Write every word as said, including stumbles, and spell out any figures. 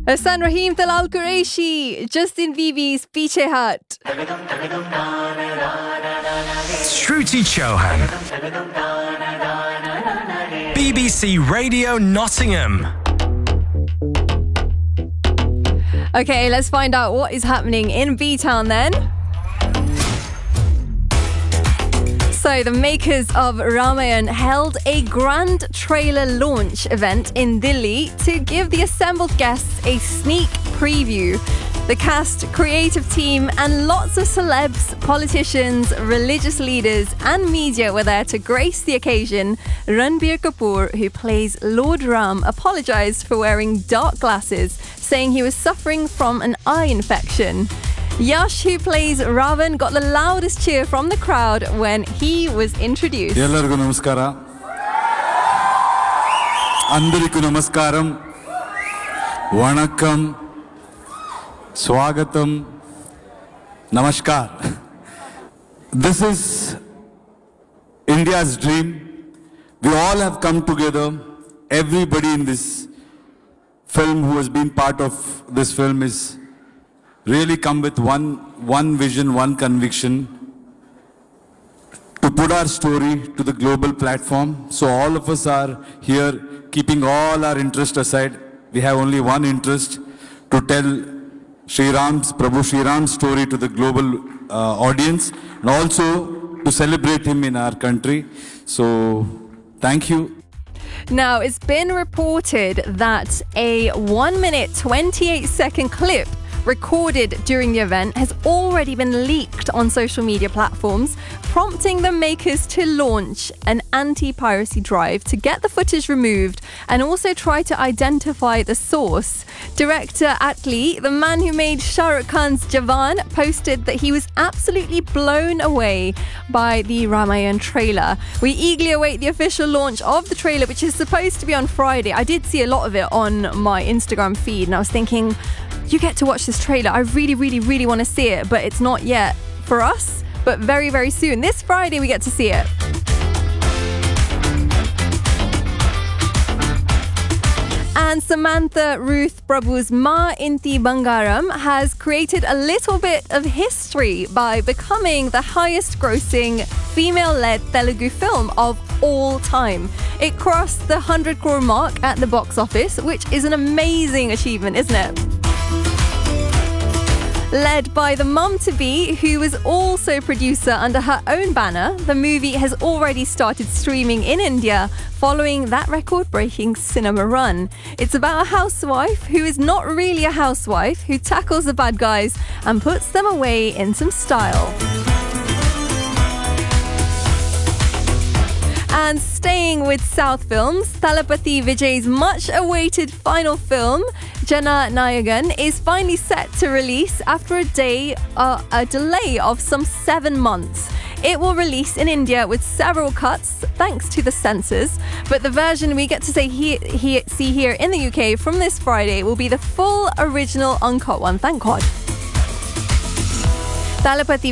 Hassan Rahim Talal Qureshi, Justin Bieber's Piche Hat. Shruti Chauhan. B B C Radio Nottingham. Okay, let's find out what is happening in B-Town then. So, the makers of Ramayan held a grand trailer launch event in Delhi to give the assembled guests a sneak preview. The cast, creative team, and lots of celebs, politicians, religious leaders, and media were there to grace the occasion. Ranbir Kapoor, who plays Lord Ram, apologised for wearing dark glasses, saying he was suffering from an eye infection. Yash, who plays Ravan, got the loudest cheer from the crowd when he was introduced. Ellargu namaskara. Andariku namaskaram. Vanakkam. Swagatam. Namaskar. This is India's dream. We all have come together. Everybody in this film who has been part of this film is really come with one, one vision, one conviction to put our story to the global platform. So all of us are here keeping all our interest aside. We have only one interest, to tell Sri Ram's, Prabhu Sri Ram's story to the global uh, audience, and also to celebrate him in our country. So thank you. Now, it's been reported that a one minute, twenty-eight second clip recorded during the event has already been leaked on social media platforms, prompting the makers to launch an anti-piracy drive to get the footage removed and also try to identify the source. Director Atli, the man who made Shah Rukh Khan's Jawan, posted that he was absolutely blown away by the Ramayan trailer. We eagerly await the official launch of the trailer, which is supposed to be on Friday. I did see a lot of it on my Instagram feed, and I was thinking, you get to watch this trailer. I really, really, really want to see it, but it's not yet for us. But very, very soon. This Friday, we get to see it. And Samantha Ruth Prabhu's Ma Inti Bangaram has created a little bit of history by becoming the highest grossing female-led Telugu film of all time. It crossed the one hundred crore mark at the box office, which is an amazing achievement, isn't it? Led by the mum-to-be, who was also producer under her own banner, the movie has already started streaming in India following that record-breaking cinema run. It's about a housewife who is not really a housewife, who tackles the bad guys and puts them away in some style. And staying with South films, Thalapathy Vijay's much-awaited final film, Jana Nayagan, is finally set to release after a day, uh, a delay of some seven months. It will release in India with several cuts, thanks to the censors, but the version we get to say he, he, see here in the U K from this Friday will be the full original uncut one. Thank God. Thalapathy